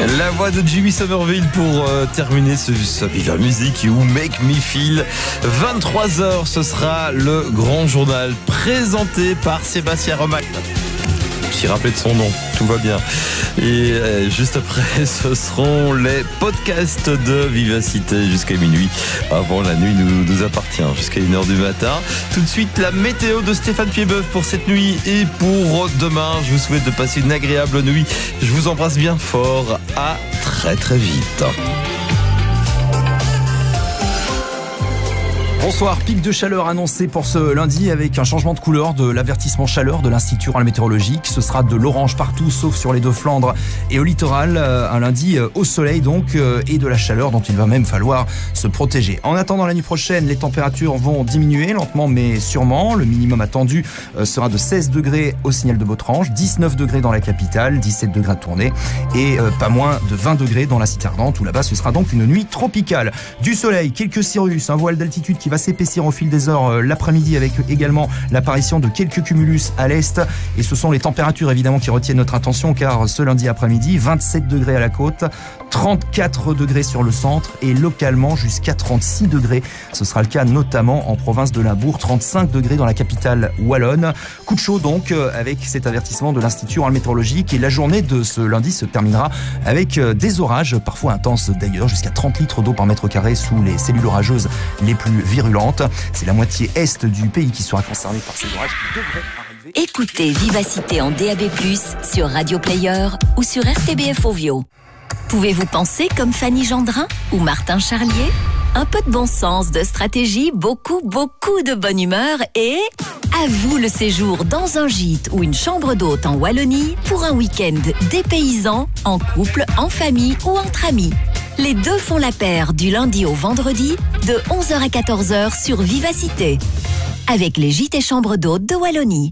La voix de Jimmy Somerville pour terminer ce Viva Musique ou Make Me Feel. 23h, ce sera le grand journal présenté par Sébastien Remacle. Je suis rappelé de son nom, tout va bien. Et juste après, ce seront les podcasts de Vivacité jusqu'à minuit. Avant, la nuit nous appartient jusqu'à 1h du matin. Tout de suite, la météo de Stéphane Piedboeuf pour cette nuit et pour demain. Je vous souhaite de passer une agréable nuit. Je vous embrasse bien fort. À très très vite. Bonsoir, pic de chaleur annoncé pour ce lundi avec un changement de couleur de l'avertissement chaleur de l'Institut Royal météorologique. Ce sera de l'orange partout sauf sur les deux Flandres et au littoral. Un lundi au soleil donc et de la chaleur dont il va même falloir se protéger. En attendant la nuit prochaine, les températures vont diminuer lentement mais sûrement. Le minimum attendu sera de 16 degrés au signal de Bautrange, 19 degrés dans la capitale, 17 degrés à Tournai et pas moins de 20 degrés dans la cité ardente où là-bas ce sera donc une nuit tropicale. Du soleil, quelques cirrus, un voile d'altitude qui va s'épaissir au fil des heures l'après-midi avec également l'apparition de quelques cumulus à l'est et ce sont les températures évidemment qui retiennent notre attention car ce lundi après-midi 27 degrés à la côte, 34 degrés sur le centre et localement jusqu'à 36 degrés. Ce sera le cas notamment en province de Limbourg, 35 degrés dans la capitale wallonne. Coup de chaud donc avec cet avertissement de l'Institut Royal météorologique et la journée de ce lundi se terminera avec des orages parfois intenses d'ailleurs, jusqu'à 30 litres d'eau par mètre carré sous les cellules orageuses les plus virulentes. C'est la moitié est du pays qui sera concernée par ces orages qui devraient arriver. Écoutez Vivacité en DAB+, sur Radio Player ou sur RTBF Ovio. Pouvez-vous penser comme Fanny Gendrin ou Martin Charlier ? Un peu de bon sens, de stratégie, beaucoup de bonne humeur et à vous le séjour dans un gîte ou une chambre d'hôte en Wallonie pour un week-end dépaysant, en couple, en famille ou entre amis. Les deux font la paire du lundi au vendredi de 11h à 14h sur Vivacité avec les gîtes et chambres d'hôtes de Wallonie.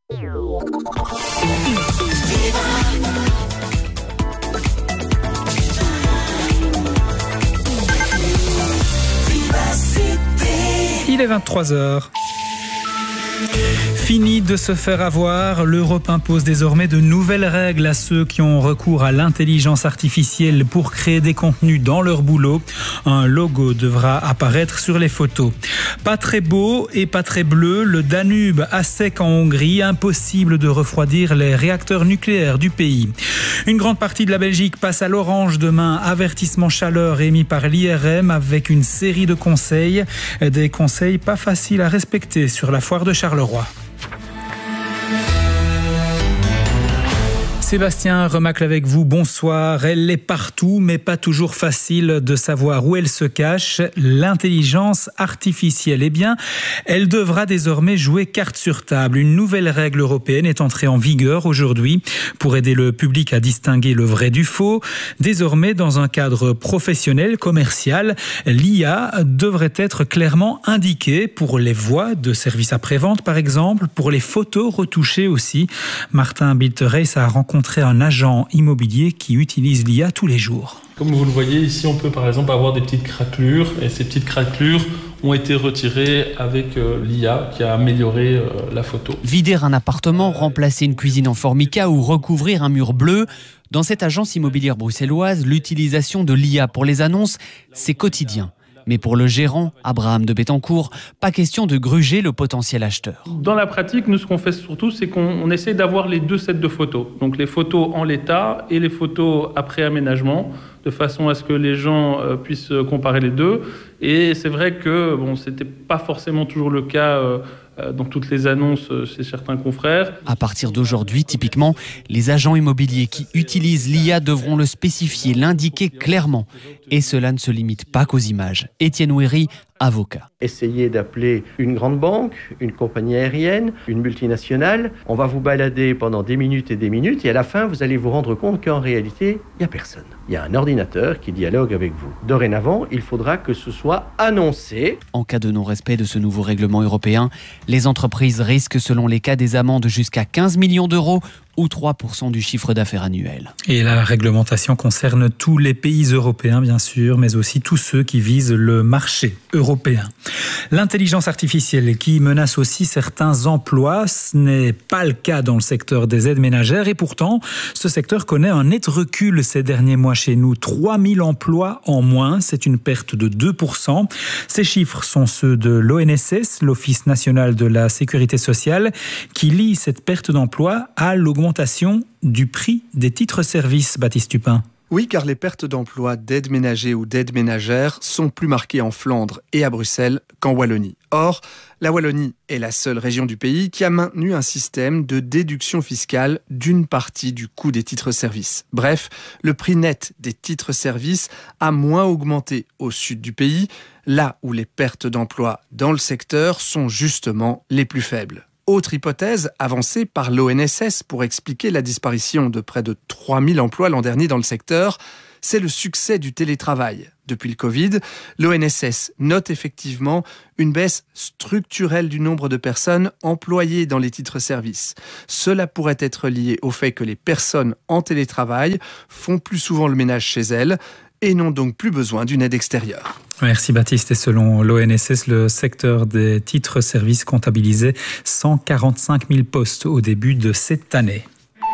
Il est 23h. Fini de se faire avoir, l'Europe impose désormais de nouvelles règles à ceux qui ont recours à l'intelligence artificielle pour créer des contenus dans leur boulot. Un logo devra apparaître sur les photos. Pas très beau et pas très bleu, le Danube à sec en Hongrie, impossible de refroidir les réacteurs nucléaires du pays. Une grande partie de la Belgique passe à l'orange demain, avertissement chaleur émis par l'IRM avec une série de conseils. Des conseils pas faciles à respecter sur la foire de Charleroi. Sébastien Remacle avec vous, bonsoir. Elle est partout, mais pas toujours facile de savoir où elle se cache. L'intelligence artificielle, eh bien, elle devra désormais jouer carte sur table. Une nouvelle règle européenne est entrée en vigueur aujourd'hui pour aider le public à distinguer le vrai du faux. Désormais, dans un cadre professionnel, commercial, l'IA devrait être clairement indiquée pour les voix de services après-vente, par exemple, pour les photos retouchées aussi. Martin Biltereis a rencontré un agent immobilier qui utilise l'IA tous les jours. Comme vous le voyez ici, on peut par exemple avoir des petites craquelures et ces petites craquelures ont été retirées avec l'IA qui a amélioré la photo. Vider un appartement, remplacer une cuisine en formica ou recouvrir un mur bleu. Dans cette agence immobilière bruxelloise, l'utilisation de l'IA pour les annonces, c'est quotidien. Mais pour le gérant, Abraham de Bettencourt, pas question de gruger le potentiel acheteur. Dans la pratique, nous, ce qu'on fait surtout, c'est qu'on essaie d'avoir les deux sets de photos. Donc les photos en l'état et les photos après aménagement, de façon à ce que les gens puissent comparer les deux. Et c'est vrai que c'était pas forcément toujours le cas dans toutes les annonces chez certains confrères. À partir d'aujourd'hui, typiquement, les agents immobiliers qui utilisent l'IA devront le spécifier, l'indiquer clairement. Et cela ne se limite pas qu'aux images. Étienne Ouéry, avocat. Essayez d'appeler une grande banque, une compagnie aérienne, une multinationale. On va vous balader pendant des minutes et à la fin, vous allez vous rendre compte qu'en réalité, il n'y a personne. Il y a un ordinateur qui dialogue avec vous. Dorénavant, il faudra que ce soit annoncé. En cas de non-respect de ce nouveau règlement européen, les entreprises risquent selon les cas des amendes jusqu'à 15 millions d'euros ou 3% du chiffre d'affaires annuel. Et la réglementation concerne tous les pays européens, bien sûr, mais aussi tous ceux qui visent le marché européen. L'intelligence artificielle qui menace aussi certains emplois, ce n'est pas le cas dans le secteur des aides ménagères et pourtant, ce secteur connaît un net recul ces derniers mois chez nous. 3000 emplois en moins, c'est une perte de 2%. Ces chiffres sont ceux de l'ONSS, l'Office national de la sécurité sociale, qui lie cette perte d'emploi à l'augmentation du prix des titres-services, Baptiste Tupin. Oui, car les pertes d'emplois d'aides ménagers ou d'aides ménagères sont plus marquées en Flandre et à Bruxelles qu'en Wallonie. Or, la Wallonie est la seule région du pays qui a maintenu un système de déduction fiscale d'une partie du coût des titres-services. Bref, le prix net des titres-services a moins augmenté au sud du pays, là où les pertes d'emplois dans le secteur sont justement les plus faibles. Autre hypothèse avancée par l'ONSS pour expliquer la disparition de près de 3000 emplois l'an dernier dans le secteur, c'est le succès du télétravail. Depuis le Covid, l'ONSS note effectivement une baisse structurelle du nombre de personnes employées dans les titres-services. Cela pourrait être lié au fait que les personnes en télétravail font plus souvent le ménage chez elles et n'ont donc plus besoin d'une aide extérieure. Merci Baptiste. Et selon l'ONSS, le secteur des titres-services comptabilisait 145 000 postes au début de cette année.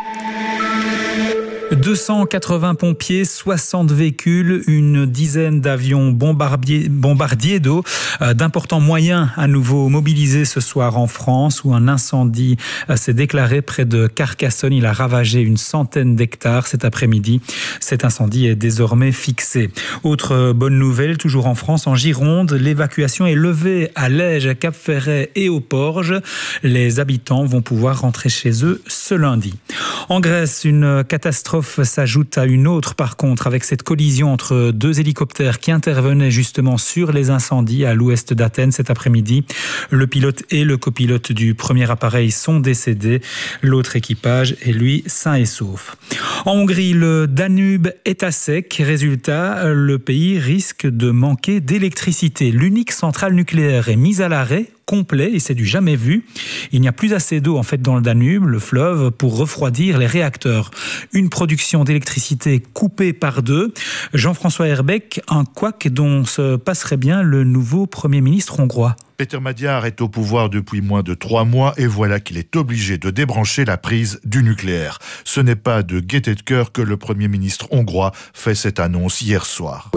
280 pompiers, 60 véhicules, une dizaine d'avions bombardiers d'eau, d'importants moyens à nouveau mobilisés ce soir en France où un incendie s'est déclaré près de Carcassonne. Il a ravagé une centaine d'hectares cet après-midi. Cet incendie est désormais fixé. Autre bonne nouvelle, toujours en France, en Gironde, l'évacuation est levée à Lège, à Cap-Ferret et aux Porges. Les habitants vont pouvoir rentrer chez eux ce lundi. En Grèce, une catastrophe s'ajoute à une autre par contre avec cette collision entre deux hélicoptères qui intervenaient justement sur les incendies à l'ouest d'Athènes cet après-midi. Le pilote et le copilote du premier appareil sont décédés. L'autre équipage est lui sain et sauf. En Hongrie, le Danube est à sec. Résultat, le pays risque de manquer d'électricité. L'unique centrale nucléaire est mise à l'arrêt complet et c'est du jamais vu. Il n'y a plus assez d'eau en fait dans le Danube, le fleuve, pour refroidir les réacteurs. Une production d'électricité coupée par deux. Jean-François Herbeck, un couac dont se passerait bien le nouveau Premier ministre hongrois. Peter Magyar est au pouvoir depuis moins de 3 mois et voilà qu'il est obligé de débrancher la prise du nucléaire. Ce n'est pas de gaieté de cœur que le Premier ministre hongrois fait cette annonce hier soir.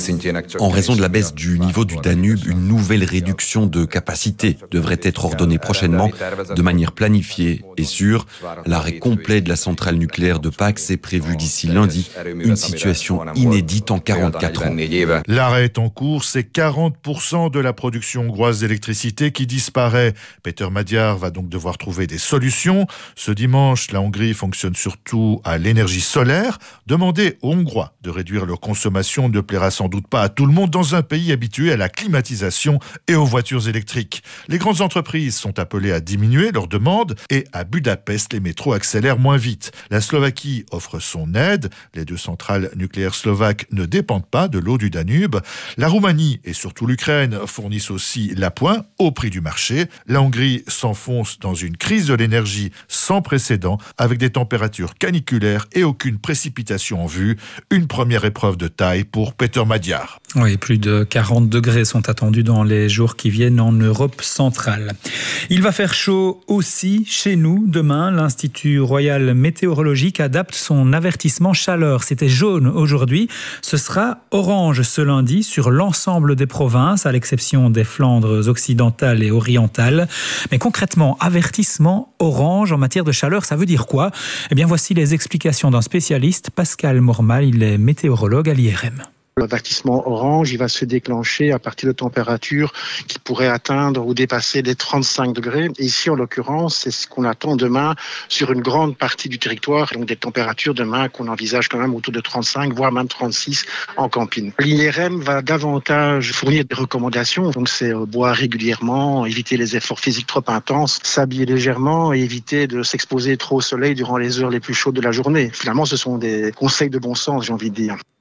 En raison de la baisse du niveau du Danube, une nouvelle réduction de capacité devrait être ordonnée prochainement de manière planifiée et sûre. L'arrêt complet de la centrale nucléaire de Pax est prévu d'ici lundi, une situation inédite en 44 ans. L'arrêt est en cours, c'est 40% de la production hongroise d'électricité qui disparaît. Peter Magyar va donc devoir trouver des solutions. Ce dimanche, la Hongrie fonctionne surtout à l'énergie solaire. Demander aux Hongrois de réduire leur consommation ne plaira sans doute pas à tout le monde dans un pays habitué à la climatisation et aux voitures électriques. Les grandes entreprises sont appelées à diminuer leurs demandes et à Budapest, les métros accélèrent moins vite. La Slovaquie offre son aide. Les 2 centrales nucléaires slovaques ne dépendent pas de l'eau du Danube. La Roumanie et surtout l'Ukraine fournissent aussi l'appoint au prix du marché. La Hongrie s'enfonce dans une crise de l'énergie sans précédent avec des températures caniculaires et aucune précipitation en vue. Une première épreuve de taille pour Peter Magyar. Oui, plus de 40 degrés sont attendus dans les jours qui viennent en Europe centrale. Il va faire chaud aussi chez nous. Demain, l'Institut Royal Météorologique adapte son avertissement chaleur. C'était jaune aujourd'hui. Ce sera orange ce lundi sur l'ensemble des provinces, à l'exception des Flandres occidentales et orientales. Mais concrètement, avertissement orange en matière de chaleur, ça veut dire quoi ? Eh bien, voici les explications d'un spécialiste, Pascal Mormal. Il est météorologue à l'IRM. L'avertissement orange, il va se déclencher à partir de températures qui pourraient atteindre ou dépasser les 35 degrés. Et ici, en l'occurrence, c'est ce qu'on attend demain sur une grande partie du territoire. Donc des températures demain qu'on envisage quand même autour de 35, voire même 36 en campine. L'IRM va davantage fournir des recommandations. Donc c'est boire régulièrement, éviter les efforts physiques trop intenses, s'habiller légèrement et éviter de s'exposer trop au soleil durant les heures les plus chaudes de la journée. Finalement, ce sont des conseils de bon sens, j'ai envie de dire.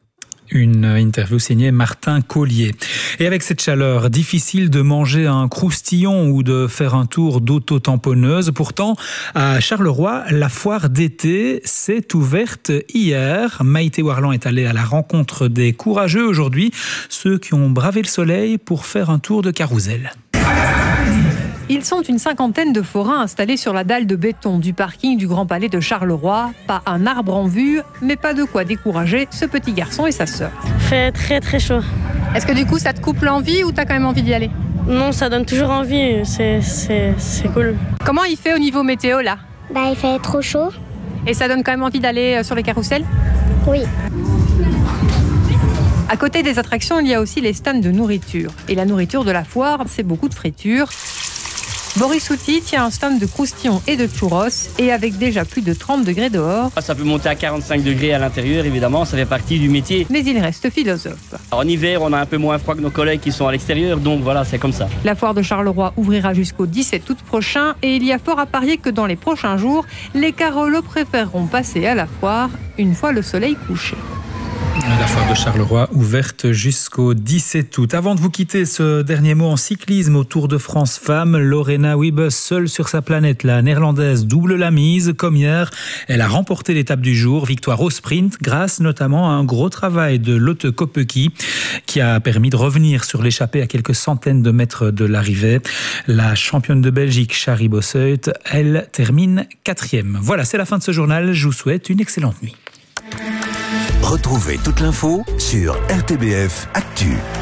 Une interview signée Martin Collier. Et avec cette chaleur, difficile de manger un croustillon ou de faire un tour d'auto-tamponneuse. Pourtant, à Charleroi, la foire d'été s'est ouverte hier. Maïté Warland est allée à la rencontre des courageux aujourd'hui, ceux qui ont bravé le soleil pour faire un tour de carrousel. Ils sont une cinquantaine de forains installés sur la dalle de béton du parking du Grand Palais de Charleroi. Pas un arbre en vue, mais pas de quoi décourager ce petit garçon et sa sœur. Il fait très très chaud. Est-ce que du coup ça te coupe l'envie ou t'as quand même envie d'y aller? Non, ça donne toujours envie, c'est cool. Comment il fait au niveau météo là? Il fait trop chaud. Et ça donne quand même envie d'aller sur les carrousels? Oui. À côté des attractions, il y a aussi les stands de nourriture. Et la nourriture de la foire, c'est beaucoup de friture. Boris Outi tient un stand de croustillons et de churros, et avec déjà plus de 30 degrés dehors. Ça peut monter à 45 degrés à l'intérieur, évidemment, ça fait partie du métier. Mais il reste philosophe. Alors, en hiver, on a un peu moins froid que nos collègues qui sont à l'extérieur, donc voilà, c'est comme ça. La foire de Charleroi ouvrira jusqu'au 17 août prochain, et il y a fort à parier que dans les prochains jours, les carolos préféreront passer à la foire une fois le soleil couché. La foire de Charleroi ouverte jusqu'au 17 août. Avant de vous quitter, ce dernier mot en cyclisme au Tour de France Femmes. Lorena Wiebes, seule sur sa planète, la néerlandaise double la mise. Comme hier, elle a remporté l'étape du jour. Victoire au sprint grâce notamment à un gros travail de Lotte Kopecky qui a permis de revenir sur l'échappée à quelques centaines de mètres de l'arrivée. La championne de Belgique, Shari Bosseut, elle termine 4e. Voilà, c'est la fin de ce journal. Je vous souhaite une excellente nuit. Retrouvez toute l'info sur RTBF Actu.